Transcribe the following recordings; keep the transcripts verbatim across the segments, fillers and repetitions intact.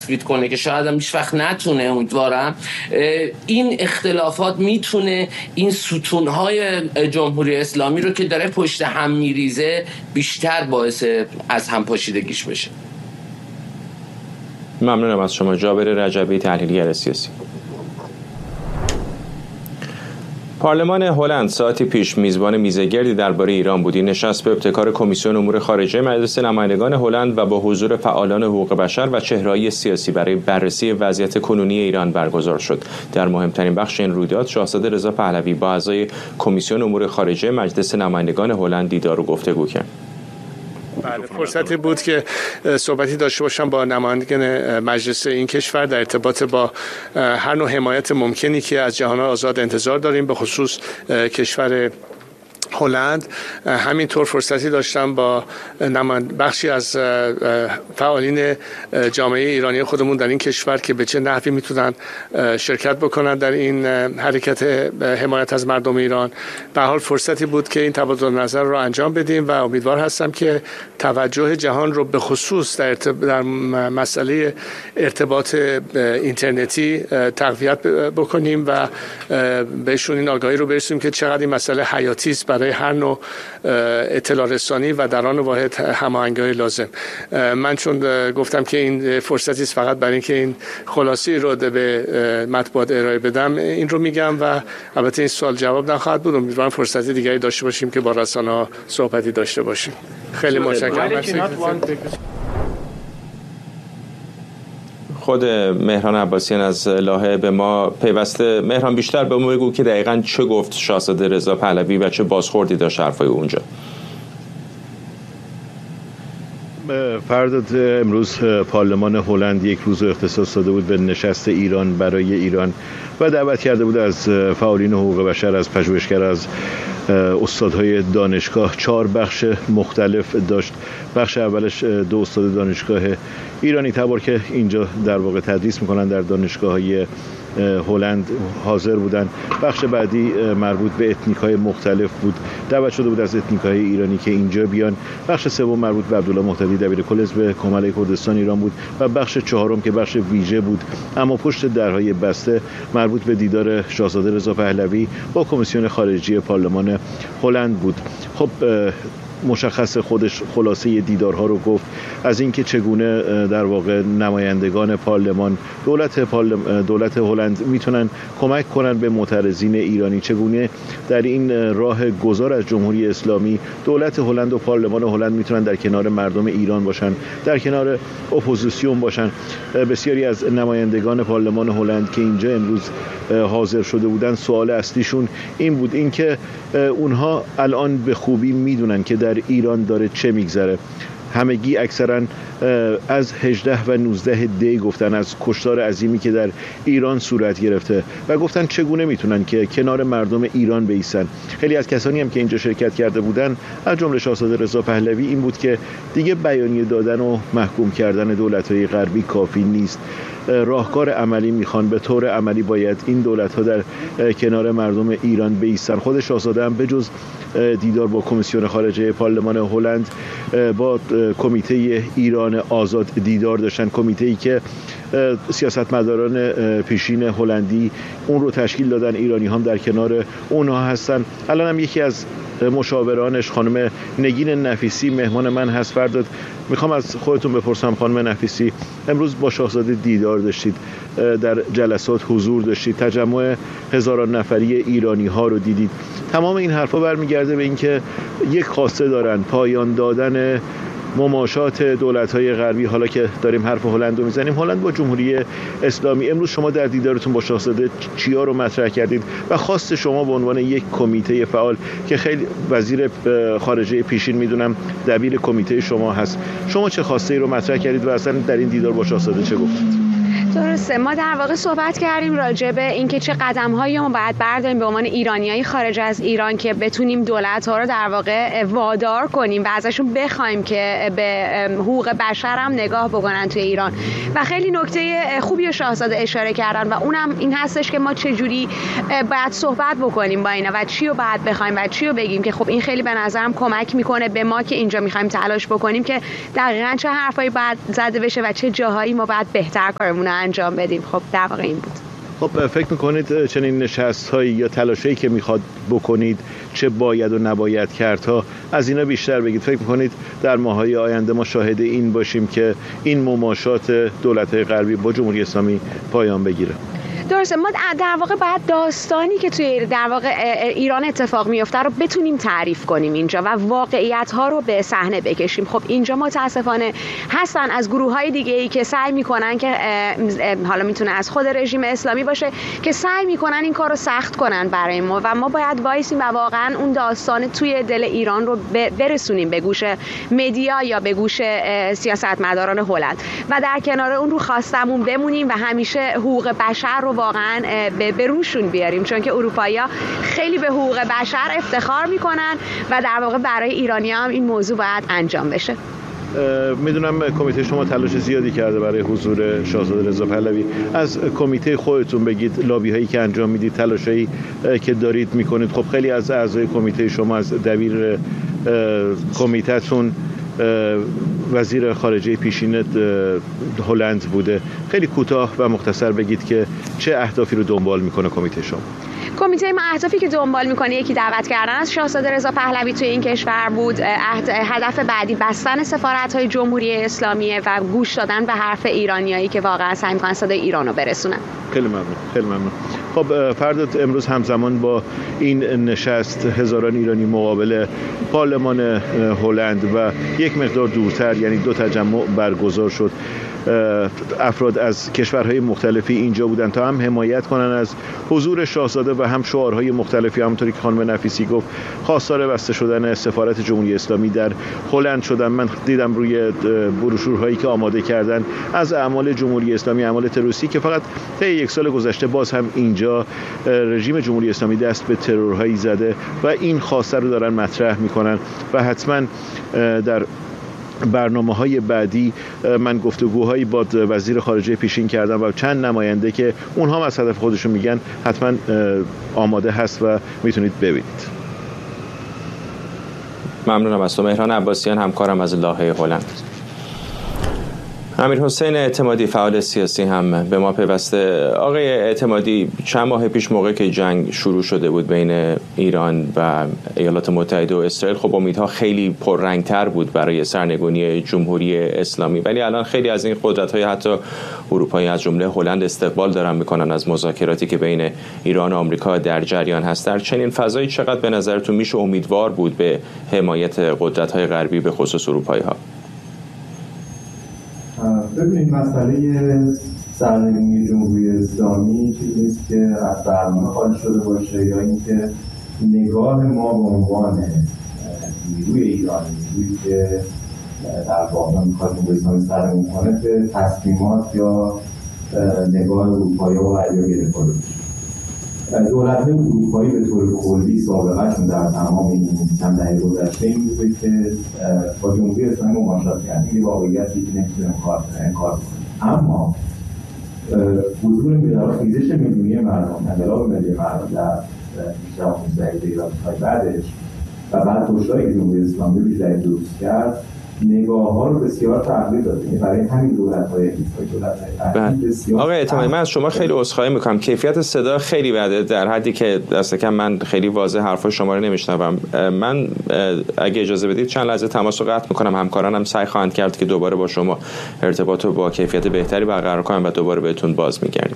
تثبیت کنه که شاید هم هیچ وقت نتونه، امیدوارم این اختلافات میتونه این ستونهای جمهوری اسلامی رو که داره پشت هم میریزه بیشتر باعث از هم پاشیدگیش بشه. ممنونم از شما جابر رجبی، تحلیلگر سیاسی. پارلمان هلند ساعتی پیش میزبان میزگردی درباره ایران بود. این نشست به ابتکار کمیسیون امور خارجه مجلس نمایندگان هلند و با حضور فعالان حقوق بشر و چهره‌های سیاسی برای بررسی وضعیت کنونی ایران برگزار شد. در مهمترین بخش این رویداد شاهزاده رضا پهلوی با اعضای کمیسیون امور خارجه مجلس نمایندگان هلند دیدار و گفتگو کرد. بله، فرصتی بود که صحبتی داشته باشم با نمایندگان مجلس این کشور در ارتباط با هر نوع حمایت ممکنی که از جهان آزاد انتظار داریم، به خصوص کشور هلند. همینطور فرصتی داشتم با بخشی از فعالین جامعه ایرانی خودمون در این کشور که به چه نحوی میتونن شرکت بکنن در این حرکت حمایت از مردم ایران. به حال فرصتی بود که این تبادل نظر رو انجام بدیم و امیدوار هستم که توجه جهان رو به خصوص در, در مسئله ارتباط اینترنتی تقویت بکنیم و بهشون این آگاهی رو برسونیم که چقدر این مسئله حیاتی است برای هر نوع اطلاع رسانی و در آن واحد هماهنگی لازم. من چون گفتم که این فرصتی است فقط برای اینکه این خلاصه رو به مطبوعات ارائه بدم، این رو میگم و البته این سوال جواب نخواهد بود. امیدوارم فرصتی دیگری داشته باشیم که با رسانه‌ها صحبتی داشته باشیم. خیلی متشکرم. خود مهران عباسیان از لاهه به ما پیوسته. مهران، بیشتر به ما بگو که دقیقاً چه گفت شاهزاده رضا پهلوی و چه بازخوردی داشت حرفای اونجا. فرداد، امروز پارلمان هلند یک روز اختصاص داده بود به نشست ایران برای ایران و دعوت کرده بود از فعالین حقوق بشر، از پژوهشگر، از استادهای دانشگاه. چهار بخش مختلف داشت. بخش اولش دو استاد دانشگاه ایرانی تبار که اینجا در واقع تدریس میکنن در دانشگاه‌های هلند حاضر بودن. بخش بعدی مربوط به اتنیک‌های مختلف بود. دعوت شده بود از اتنیک‌های ایرانی که اینجا بیان. بخش سوم مربوط به عبدالله مهتدی دبیرکل حزب کماله کردستان ایران بود و بخش چهارم که بخش ویژه بود اما پشت درهای بسته مربوط به دیدار شاهزاده رضا پهلوی با کمیسیون خارجی پارلمان هلند بود. خب مشخص خودش خلاصه دیدارها رو گفت، از اینکه چگونه در واقع نمایندگان پارلمان دولت پارلمان دولت هلند میتونن کمک کنن به معترضین ایرانی، چگونه در این راه گذار از جمهوری اسلامی دولت هلند و پارلمان هلند میتونن در کنار مردم ایران باشن، در کنار اپوزیسیون باشن. بسیاری از نمایندگان پارلمان هلند که اینجا امروز حاضر شده بودن سوال اصلیشون این بود، اینکه اونها الان به خوبی میدونن که در ایران داره چه میگذره. همگی اکثرا از هجده و نوزده دی گفتن، از کشتار عظیمی که در ایران صورت گرفته و گفتن چگونه میتونن که کنار مردم ایران بایستن. خیلی از کسانی هم که اینجا شرکت کرده بودن از جمله شاهزاده رضا پهلوی این بود که دیگه بیانیه دادن و محکوم کردن دولت‌های غربی کافی نیست، راهکار عملی میخوان. به طور عملی باید این دولت‌ها در کنار مردم ایران بایستن. خود شاهزاده هم بجز دیدار با کمیسیون خارجه پارلمان هلند با کمیته ایران آزاد دیدار داشتن، کمیته‌ای که سیاستمداران پیشین هلندی اون رو تشکیل دادن، ایرانی هم در کنار اونها هستن. الان هم یکی از مشاورانش خانم نگین نفیسی مهمان من هست. فرداد، میخوام از خودتون بپرسم خانم نفیسی، امروز با شاهزاده دیدار داشتید، در جلسات حضور داشتید، تجمع هزاران نفری ایرانی ها رو دیدید. تمام این حرفا برمیگرده به اینکه یک خواسته دارن، پایان دادن مماشات دولت‌های غربی. حالا که داریم حرف هلند رو میزنیم، هلند با جمهوری اسلامی، امروز شما در دیدارتون با شاهزاده چیا رو مطرح کردید و خواست شما به عنوان یک کمیته فعال که خیلی وزیر خارجه پیشین میدونم دبیر کمیته شما هست، شما چه خواسته ای رو مطرح کردید و اصلا در این دیدار با شاهزاده چه گفتید؟ درسته. ما در واقع صحبت کردیم راجع به اینکه چه قدم‌هایی ما باید برداریم به عنوان ایرانیای خارج از ایران که بتونیم دولت‌ها رو در واقع وادار کنیم و ازشون بخوایم که به حقوق بشر هم نگاه بکنن توی ایران. و خیلی نکته خوبی و شاهزاده اشاره کردن و اونم این هستش که ما چه جوری باید صحبت بکنیم با اینا و چی رو باید بخوایم و چی رو بگیم، که خب این خیلی به نظرم کمک میکنه به ما که اینجا می‌خوایم تلاش بکنیم که دقیقاً چه حرفایی باید زده بشه و چه جاهایی ما باید بهتر کارمون رو انجام بدیم. خب در واقع این بود. خب فکر میکنید چنین نشست‌هایی یا تلاشایی که میخواد بکنید چه باید و نباید کردها از اینا بیشتر بگید؟ فکر میکنید در ماه‌های آینده ما شاهد این باشیم که این مماشات دولت‌های غربی با جمهوری اسلامی پایان بگیره؟ درسته. ما در واقع باید داستانی که توی در واقع ایران اتفاق میفته رو بتونیم تعریف کنیم اینجا و واقعیت ها رو به صحنه بکشیم. خب اینجا متاسفانه هستن از گروه های دیگه ای که سعی میکنن که حالا میتونه از خود رژیم اسلامی باشه که سعی میکنن این کار رو سخت کنن برای ما و ما باید وایسیم و واقعا اون داستان توی دل ایران رو برسونیم به گوش مدیا یا به گوش سیاستمداران هلند و در کنار اون رو خواستمون بمونیم و همیشه حقوق بشر رو واقعا به روشون بیاریم، چون که اروپایی‌ها خیلی به حقوق بشر افتخار میکنن و در واقع برای ایرانی‌ها هم این موضوع باید انجام بشه. میدونم کمیته شما تلاش زیادی کرده برای حضور شاهزاده رضا پهلوی. از کمیته خودتون بگید، لابی هایی که انجام میدید، تلاشایی که دارید میکنید. خب خیلی از اعضای کمیته شما، از دبیر کمیته‌تون وزیر خارجه پیشین هلند بوده. خیلی کوتاه و مختصر بگید که چه اهدافی رو دنبال میکنه کمیته شما؟ کمیته ما اهدافی که دنبال میکنه یکی دعوت کردن از شاهزاده رضا پهلوی توی این کشور بود، هدف بعدی بستن سفارت‌های جمهوری اسلامیه و گوش دادن به حرف ایرانیایی که واقعا سعی می‌کنن صدای ایرانو برسونن. خیلی ممنون. خیلی ممنون. خب فرداد، امروز همزمان با این نشست هزاران ایرانی مقابل پارلمان هلند و یک مقدار دورتر، یعنی دو تجمع برگزار شد. افراد از کشورهای مختلفی اینجا بودن تا هم حمایت کنن از حضور شاهزاده و هم شعارهای مختلفی، همونطوری که خانم نفیسی گفت خواستار بسته شدن سفارت جمهوری اسلامی در هلند شدن. من دیدم روی بروشورهایی که آماده کردن از اعمال جمهوری اسلامی، اعمال تروریستی که فقط طی یک سال گذشته باز هم اینجا رژیم جمهوری اسلامی دست به ترورهایی زده و این خواسته رو دارن مطرح میکنن و حتما در برنامه‌های بعدی من گفتگوهایی با وزیر خارجه پیشین کردم و چند نماینده که اونها از هدف خودشون میگن حتما آماده هست و میتونید ببینید. ممنونم از تو مهران عباسیان، همکارم از لاهه هلند. امیرحسین اعتمادی فعال سیاسی هم به ما پیوسته. آقای اعتمادی، چند ماه پیش موقع که جنگ شروع شده بود بین ایران و ایالات متحده و اسرائیل، خب امیدها خیلی پررنگتر بود برای سرنگونی جمهوری اسلامی، ولی الان خیلی از این قدرت‌های حتی اروپایی از جمله هلند استقبال دارن میکنن از مذاکراتی که بین ایران و آمریکا در جریان هست. در چنین فضایی چقدر به نظرتون میشه امیدوار بود به حمایت قدرت‌های غربی به خصوص اروپایی‌ها؟ ببینید، مسئله سرنگونی جمهوری اسلامی چیزی نیست که از برنامه خارج شده باشه یا اینکه نگاه ما به عنوان نیروی ایرانی، نیرویی که در واقع میخواد جمهوری اسلامی سرنگون کنه، به تصمیمات یا نگاه اروپایی و غربی گرفته بشه. دولت‌های اروپایی به طور کلی سابقه‌شون در تمام این چند دهه گذشته این بوده که با جمهوری اسلامی مماشات کردن. این واقعیتی که نمی‌تونیم انکار کنیم. اما حضور مدار خیزش میلیونی مردم، انقلاب ملی مردم در بیشتر پانزده ایران بعدش و بعد کشتاری که جمهوری اسلامی بیشتر درست کرد، نگاه ها رو بسیار تغییر داده. برای همین دولت‌های دولت‌های بسیار. آقای اعتمادی، من از شما خیلی عذرخواهی میکنم، کیفیت صدا خیلی بده، در حدی که دست کم من خیلی واضح حرفای شما رو نمیشنوم. من اگه اجازه بدید چند لحظه تماس رو قطع میکنم، همکارانم سعی خواهند کرد که دوباره با شما ارتباط رو با کیفیت بهتری برقرار کنم و دوباره بهتون باز میگردیم.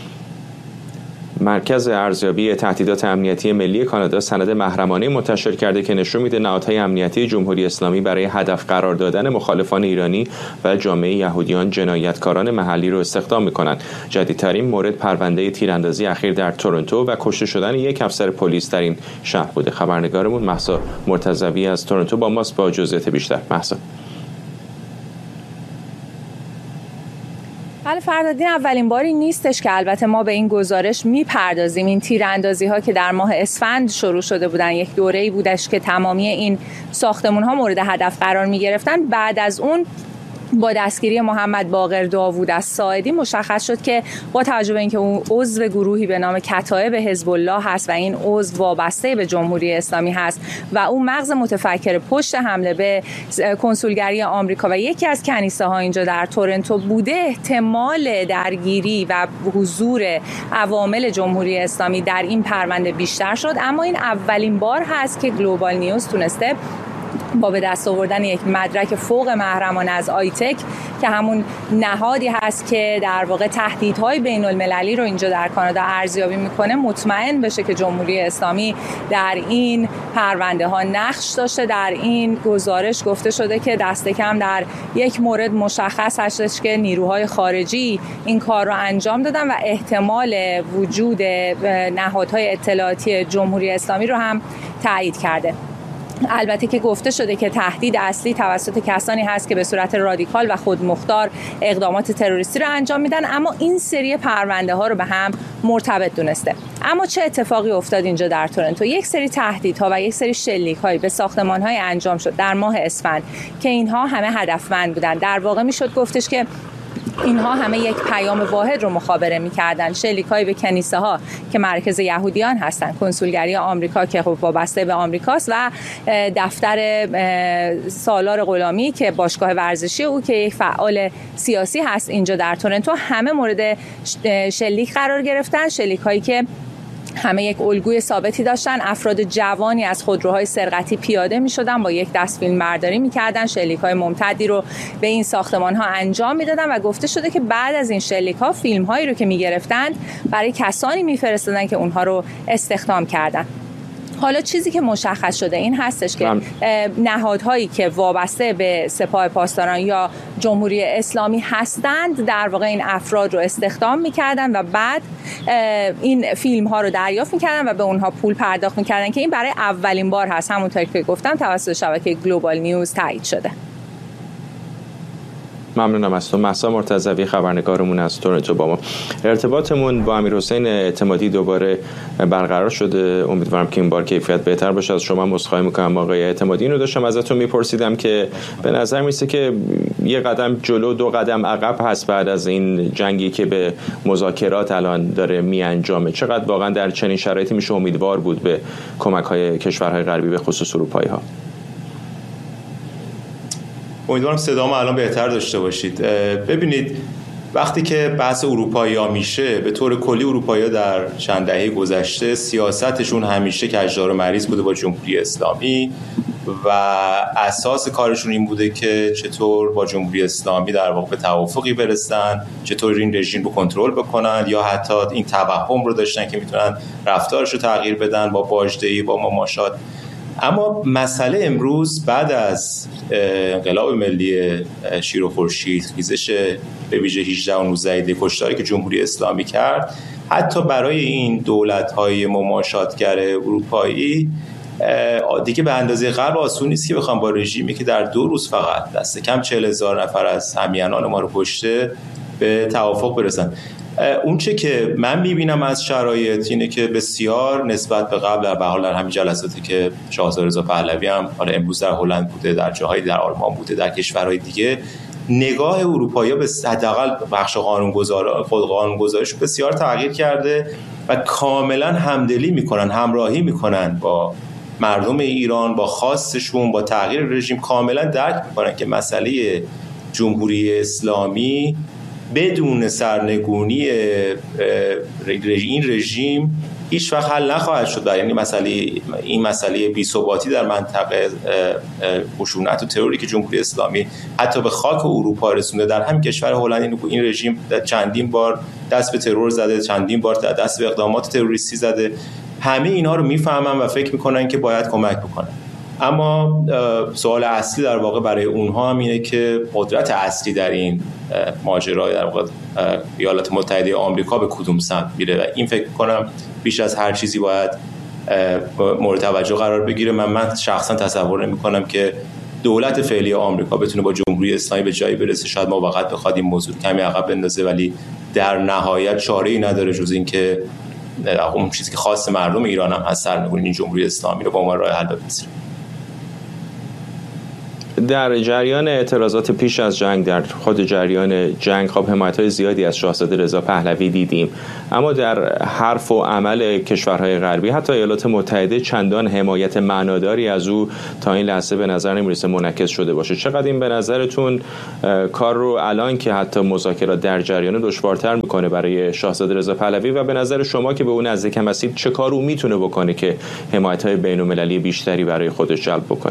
مرکز ارزیابی تهدیدات امنیتی ملی کانادا سند محرمانه منتشر کرده که نشون میده نهادهای امنیتی جمهوری اسلامی برای هدف قرار دادن مخالفان ایرانی و جامعه یهودیان جنایتکاران محلی رو استخدام میکنن. جدیدترین مورد پرونده تیراندازی اخیر در تورنتو و کشته شدن یک افسر پلیس در این شهر بوده. خبرنگارمون مهسا مرتضوی از تورنتو با ماست با جزئیات بیشتر. مهسا. بله فردادین اولین باری نیستش که البته ما به این گزارش میپردازیم. این تیراندازی ها که در ماه اسفند شروع شده بودن، یک دوره‌ای بودش که تمامی این ساختمون ها مورد هدف قرار می گرفتن. بعد از اون با دستگیری محمد باقر داوود از ساعدی مشخص شد که با توجه به اینکه اون عضو گروهی به نام کتایب حزب الله هست و این عضو وابسته به جمهوری اسلامی هست و اون مغز متفکر پشت حمله به کنسولگری آمریکا و یکی از کنیسه ها اینجا در تورنتو بوده، احتمال درگیری و حضور عوامل جمهوری اسلامی در این پرونده بیشتر شد. اما این اولین بار هست که گلوبال نیوز تونسته با به دست آوردن یک مدرک فوق محرمانه از آیتک که همون نهادی هست که در واقع تهدیدهای بین المللی رو اینجا در کانادا ارزیابی میکنه، مطمئن بشه که جمهوری اسلامی در این پرونده ها نقش داشته. در این گزارش گفته شده که دست کم در یک مورد مشخص هستش که نیروهای خارجی این کار رو انجام دادن و احتمال وجود نهادهای اطلاعاتی جمهوری اسلامی رو هم تایید کرده. البته که گفته شده که تهدید اصلی توسط کسانی هست که به صورت رادیکال و خودمختار اقدامات تروریستی رو انجام میدن، اما این سری پرونده ها رو به هم مرتبط دونسته. اما چه اتفاقی افتاد اینجا در تورنتو؟ یک سری تهدیدها و یک سری شلیک های به ساختمان های انجام شد در ماه اسفند که اینها همه هدفمند بودن. در واقع میشد گفتش که اینها همه یک پیام واحد رو مخابره می‌کردن. شلیک‌های به کنیسه ها که مرکز یهودیان هستن، کنسولگری آمریکا که خب وابسته به آمریکاست و دفتر سالار غلامی که باشگاه ورزشی او که یک فعال سیاسی هست اینجا در تورنتو، همه مورد شلیک قرار گرفتن. شلیک‌هایی که همه یک الگوی ثابتی داشتن. افراد جوانی از خودروهای سرقتی پیاده می شدن، با یک دست فیلم برداری می کردن، شلیک های ممتدی رو به این ساختمان ها انجام می دادن و گفته شده که بعد از این شلیک ها فیلم هایی رو که می گرفتن برای کسانی می فرستادن که اونها رو استخدام کردن. حالا چیزی که مشخص شده این هستش که نهادهایی که وابسته به سپاه پاسداران یا جمهوری اسلامی هستند در واقع این افراد رو استخدام می‌کردن و بعد این فیلم ها رو دریافت می‌کردن و به اونها پول پرداخت می‌کردن که این برای اولین بار هست، همونطور که گفتم توسط شبکه گلوبال نیوز تایید شده. ممنونم از تو. مهسا مرتضوی خبرنگارمون از تورنتو با ما. ارتباطمون با امیرحسین اعتمادی دوباره برقرار شده. امیدوارم که این بار کیفیت بهتر باشه. از شما عذرخواهی میکنم آقای اعتمادی. اینو داشتم ازتون میپرسیدم که به نظر میسه که یه قدم جلو دو قدم عقب هست بعد از این جنگی که به مذاکرات الان داره میانجامه. چقدر واقعا در چنین شرایطی میشه امیدوار بود به کمک‌های کشورهای غربی به خصوص اروپایی ها؟ امیدوارم صدامو الان بهتر داشته باشید. ببینید وقتی که بحث اروپایی‌ها میشه، به طور کلی اروپایی‌ها در چند دهه گذشته سیاستشون همیشه کجدار و مریض بوده با جمهوری اسلامی و اساس کارشون این بوده که چطور با جمهوری اسلامی در واقع به توافقی برسن، چطور این رژیم رو کنترل بکنن، یا حتی این توهم رو داشتن که میتونن رفتارش رو تغییر بدن با باجدهی، با مماشات. اما مسئله امروز بعد از انقلاب ملی شیر و خورشید، خیزش به ویژه هجده و نوزده کشتاری که جمهوری اسلامی کرد، حتی برای این دولت‌های مماشاتگر اروپایی دیگه به اندازه غرب آسون نیست که بخوام با رژیمی که در دو روز فقط دست کم چهل هزار نفر از همینان ما رو کشته به توافق برسن. اون چه که من میبینم از شرایط اینه که بسیار نسبت به قبل، در حال در همین جلساتی که شاهزاده رضا پهلوی هم حالا امروز در هلند بوده، در جاهای در آلمان بوده، در کشورهای دیگه، نگاه اروپایی‌ها به حداقل بخش قانونگذار خود قانونگذاریش بسیار تغییر کرده و کاملا همدلی میکنن، همراهی میکنن با مردم ایران، با خواستشون، با تغییر رژیم. کاملا درک میکنن که مسئله جمهوری اسلامی بدون سرنگونی این رژیم هیچ وقت حل نخواهد شد. یعنی مسئله این مسئله بی‌ثباتی در منطقه، خشونت و تروری که جمهوری اسلامی حتی به خاک اروپا رسونده، در همین کشور هلند این رژیم چندین بار دست به ترور زده، چندین بار دست به اقدامات تروریستی زده. همه اینها رو میفهمن و فکر میکنن که باید کمک بکنن. اما سوال اصلی در واقع برای اونها هم اینه که قدرت اصلی در این ماجرا در واقع ایالات متحده آمریکا به کدوم سمت میره و این فکر کنم بیش از هر چیزی باید مورد توجه قرار بگیره. من من شخصا تصور نمی کنم که دولت فعلی آمریکا بتونه با جمهوری اسلامی به جایی برسه، شاید ما واقعا بخواد این موضوع کمی عقب بندازه، ولی در نهایت چاره‌ای نداره جز این که اون چیزی که خاص مردم ایران هم هست سرنگونی این جمهوری اسلامی رو با عنوان راه حل بپذیره. در جریان اعتراضات پیش از جنگ، در خود جریان جنگ، خب حمایت‌های زیادی از شاهزاده رضا پهلوی دیدیم، اما در حرف و عمل کشورهای غربی حتی ایالات متحده چندان حمایت معناداری از او تا این لحظه به نظر نمیرسه منعکس شده باشه. چقدر این به نظرتون کار رو الان که حتی مذاکرات در جریان دشوارتر میکنه برای شاهزاده رضا پهلوی، و به نظر شما که به اون نزدیک هستید چه کار او میتونه بکنه که حمایت‌های بین‌المللی بیشتری برای خودش جلب بکنه؟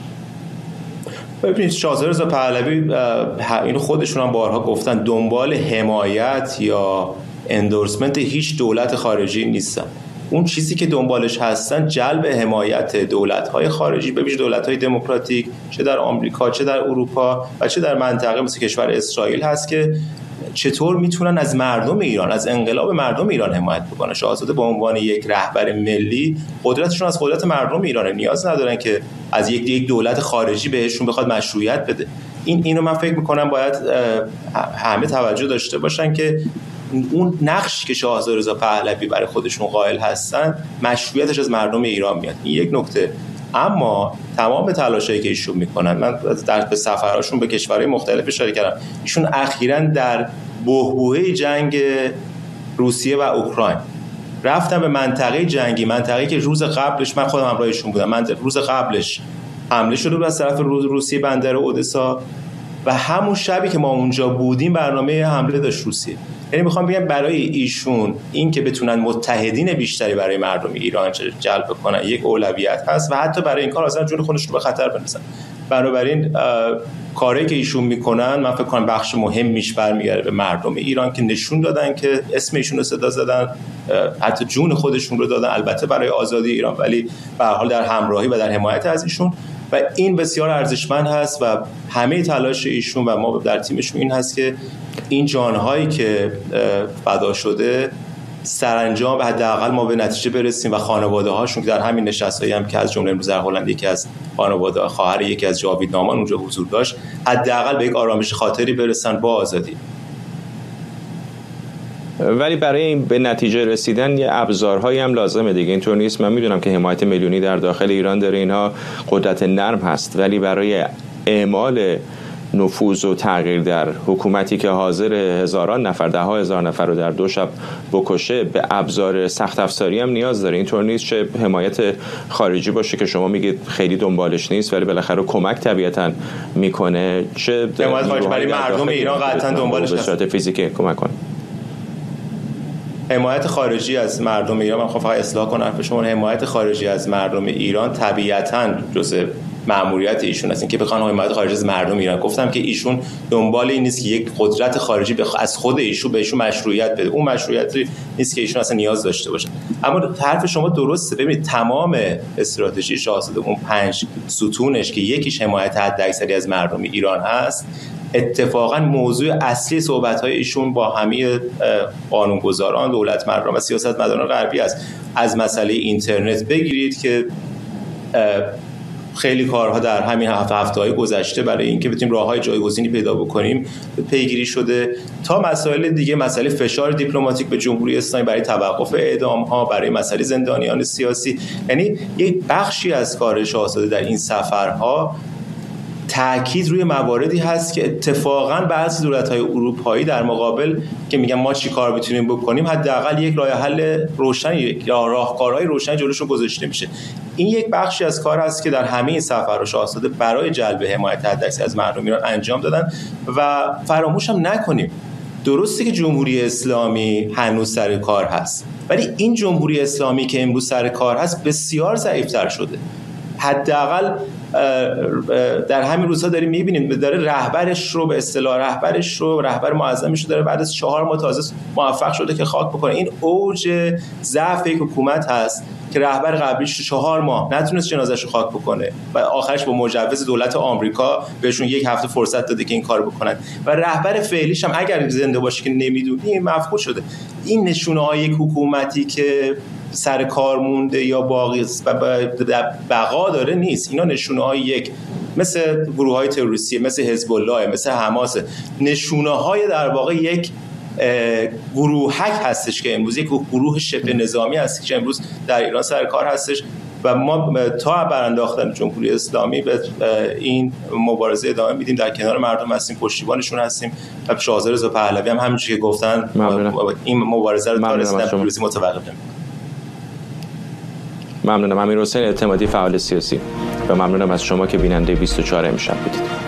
ببینید شاهزاده رضا پهلوی اینو خودشون هم بارها گفتن، دنبال حمایت یا اندورسمنت هیچ دولت خارجی نیستن. اون چیزی که دنبالش هستن جلب حمایت دولت‌های خارجی، به ویژه دولت‌های دموکراتیک، چه در آمریکا چه در اروپا و چه در منطقه مثل کشور اسرائیل هست، که چطور میتونن از مردم ایران، از انقلاب مردم ایران حمایت بکنن. شاهزاده به عنوان یک رهبر ملی قدرتشون از قدرت مردم ایرانه، نیاز ندارن که از یک یک دولت خارجی بهشون بخواد مشروعیت بده. این اینو من فکر میکنم باید همه توجه داشته باشن که اون نقش که شاهزاده رضا پهلوی برای خودشون قائل هستن مشروعیتش از مردم ایران میاد. این یک نکته. اما تمام تلاشایی که ایشون میکنن، من در به سفرهاشون به کشورهای مختلف اشاره کردم، ایشون اخیراً در بحبوحه جنگ روسیه و اوکراین رفتن به منطقه جنگی، منطقه‌ای که روز قبلش من خودم همراهشون بودم، من روز قبلش حمله شده بود از طرف روسیه بندر اودسا و همون شبی که ما اونجا بودیم برنامه حمله داشت روسیه. یعنی میخوام بگم برای ایشون این که بتونن متحدین بیشتری برای مردم ایران جلب کنن یک اولویت هست و حتی برای این کار اصلا جون خودشون رو به خطر بندازن. بنابراین کاری که ایشون میکنن من فکر کنم بخش مهمیش برمیگرده به مردم ایران که نشون دادن که اسم ایشون رو صدا زدن، حتی جون خودشون رو دادن، البته برای آزادی ایران، ولی به هر حال در همراهی و در حمایت از ایشون، و این بسیار ارزشمند هست و همه تلاش ایشون و ما در تیمشون این هست که این جانهایی که فدا شده سرانجام به حداقل ما به نتیجه برسیم و خانواده هاشون که در همین نشستایی هم که از جمله امروز در هلند یکی از خانواده خواهر یکی از جاوید نامان اونجا حضور داشت، حداقل به یک آرامش خاطری برسن با آزادی. ولی برای این به نتیجه رسیدن یه ابزارهایی هم لازمه دیگه، اینطور نیست. من میدونم که حمایت میلیونی در داخل ایران داره، اینها قدرت نرم هست، ولی برای اعمال نفوذ و تغییر در حکومتی که حاضر هزاران نفر، ده ها هزار نفر رو در دو شب بکشه، به ابزار سخت افزاری هم نیاز داره. اینطور نیست چه حمایت خارجی باشه که شما میگید خیلی دنبالش نیست ولی بالاخره کمک طبیعتا میکنه، چه حمایت خارجی برای مردم ایران قطعا دنبالش هست، به صورت فیزیکی کمک کنه. حمایت خارجی از مردم ایران، من خواهم فقط اصلاح کنم حرف شما، حمایت خارجی از مردم ایران طبیعتاً جزء مأموریت ایشون است. این که بخوان حمایت خارجی از مردم ایران، گفتم که ایشون دنبال این نیست که یک قدرت خارجی بخ... از خود ایشون به ایشون مشروعیت بده، اون مشروعیتی نیست که ایشون اصلا نیاز داشته باشه. اما حرف شما درسته. ببینید تمام استراتژی شاهزاده، اون پنج ستونش که یکیش حمایت حداکثری از مردم ایران هست، اتفاقا موضوع اصلی صحبت‌های ایشون با همه قانونگذاران، دولتمندان و سیاستمداران غربی است. از مسئله اینترنت بگیرید که خیلی کارها در همین هفته هفته‌های گذشته برای اینکه بتونیم راه‌های جایگزینی پیدا بکنیم پیگیری شده، تا مسائل دیگه، مسئله فشار دیپلماتیک به جمهوری اسلامی برای توقف اعدام‌ها، برای مسئله زندانیان سیاسی. یعنی یک بخشی از کار شاهزاده در این سفرها تأکید روی مواردی هست که اتفاقاً بعضی دولت‌های اروپایی در مقابل که میگن ما چی کار میتونیم بکنیم، حداقل یک راه حل روشنی یا راهکارهای روشنی جلوشون گذاشته میشه. این یک بخشی از کار است که در همه این سفرها شاهزاده برای جلب حمایت حداکثری از مردم ایران انجام دادن. و فراموش هم نکنیم درسته که جمهوری اسلامی هنوز سر کار هست، ولی این جمهوری اسلامی که امروز سر کار هست بسیار ضعیف‌تر شده. حداقل در همین روزها داریم می‌بینیم داره رهبرش رو، به اصطلاح رهبرش رو، رهبر معظمش رو داره بعد از چهار ماه تازه موفق شده که خاک بکنه. این اوج ضعف یک حکومت هست که رهبر قبلیش چهار ماه نتونست جنازه‌ش رو خاک بکنه و آخرش با مجوز دولت آمریکا بهشون یک هفته فرصت داده که این کارو بکنن و رهبر فعلیش هم اگر زنده باشه که نمیدونیم مفقود شده. این نشونه‌های یک حکومتی که سر کار مونده یا باقی و بقا داره نیست. اینا نشونه‌های یک مثل گروه‌های تروریستی، مثل حزب الله، مثل حماس، نشونه‌های در واقع یک گروهک هستش که امروز یک گروه شبه نظامی هست که امروز در ایران سر کار هستش و ما تا برانداختن جمهوری اسلامی به این مبارزه ادامه میدیم، در کنار مردم هستیم، پشتیبانشون هستیم و شاهزاده رضا پهلوی هم همونجوری که گفتن ممنونم. این مبارزه رو تا رسیدن پیروزی متوقف نمی‌کنه. ممنونم. امیرحسین اعتمادی، فعال سیاسی، و ممنونم از شما که بیننده بیست و چهار امشب بودید.